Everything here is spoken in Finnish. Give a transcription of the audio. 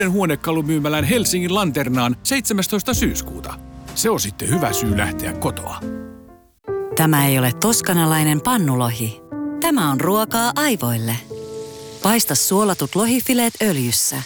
huonekalumyymälän Helsingin Lanternaan 17. syyskuuta. Se on sitten hyvä syy lähteä kotoa. Tämä ei ole toskanalainen pannulohi. Tämä on ruokaa aivoille. Paista suolatut lohifileet öljyssä.